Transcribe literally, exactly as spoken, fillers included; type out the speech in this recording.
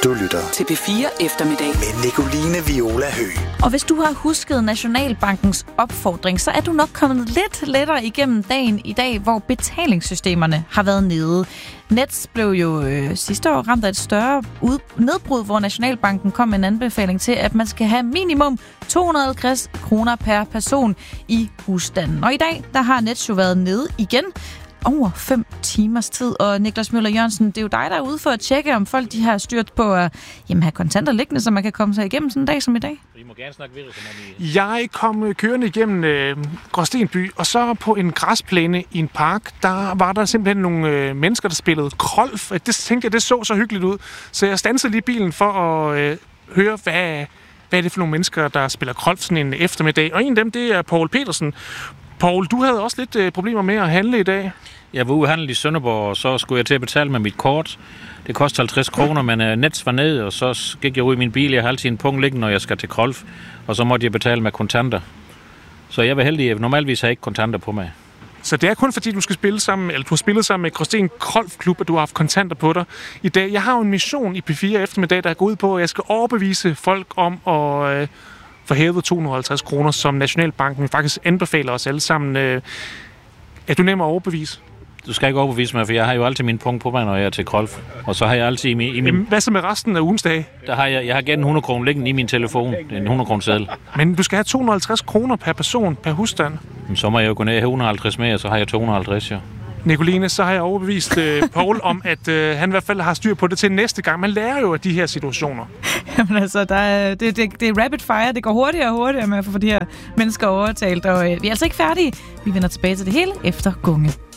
Du lytter til P fire Eftermiddag med Nicoline Viola Høgh. Og hvis du har husket Nationalbankens opfordring, så er du nok kommet lidt lettere igennem dagen i dag, hvor betalingssystemerne har været nede. Nets blev jo øh, sidste år ramt af et større ud- nedbrud, hvor Nationalbanken kom med en anbefaling til, at man skal have minimum to hundrede og halvtreds kroner per person i husstanden. Og i dag, der har Nets jo været nede igen over fem timers tid. Og Niklas Møller Jørgensen, det er jo dig, der er ude for at tjekke, om folk de har styrt på at jamen, have kontanter liggende, så man kan komme sig igennem sådan en dag som i dag. I må gerne snakke videre, som om I... Jeg kom kørende igennem øh, Gråstenby, og så på en græsplæne i en park, der var der simpelthen nogle øh, mennesker, der spillede golf. Det tænkte jeg, det så så hyggeligt ud. Så jeg standsede lige bilen for at øh, høre, hvad, hvad er det for nogle mennesker, der spiller golf sådan en eftermiddag. Og en af dem, det er Poul Petersen. Poul, du havde også lidt øh, problemer med at handle i dag. Jeg var ude handle i Sønderborg, og så skulle jeg til at betale med mit kort. Det koster halvtreds kroner, men uh, Nets var ned, og så gik jeg ud i min bil. Jeg har altid en punkt liggende, når jeg skal til golf, og så måtte jeg betale med kontanter. Så jeg var heldig. Normalvis har jeg ikke kontanter på mig. Så det er kun fordi, du skal spille sammen, eller du har spillet sammen med Gråsten Golfklub, at du har haft kontanter på dig i dag. Jeg har jo en mission i P fire Eftermiddag, der går ud på, at jeg skal overbevise folk om at øh, få hævet to hundrede og halvtreds kroner, som Nationalbanken faktisk anbefaler os alle sammen. Øh, er du nem at overbevise? Du skal ikke overbevise mig, for jeg har jo altid min punkt på mig, når jeg er til golf. Og så har jeg altid i min... I min Jamen, hvad så med resten af ugens dag? Der har jeg, jeg har gennem hundrede kroner liggende i min telefon. Det er en hundrede kroner seddel. Men du skal have to hundrede og halvtreds kroner per person, per husstand. Så må jeg jo gå ned og have et hundrede og halvtreds mere, så har jeg to hundrede og halvtreds, ja. Nicoline, så har jeg overbevist øh, Poul om, at øh, han i hvert fald har styr på det til næste gang. Man lærer jo af de her situationer. Jamen altså, der er, det, det, det er rapid fire. Det går hurtigere og hurtigere med at få de her mennesker overtalt. Og øh, vi er altså ikke færdige. Vi vender tilbage til det hele efter Gunge.